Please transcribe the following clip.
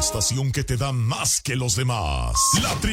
estación que te da más que los demás. La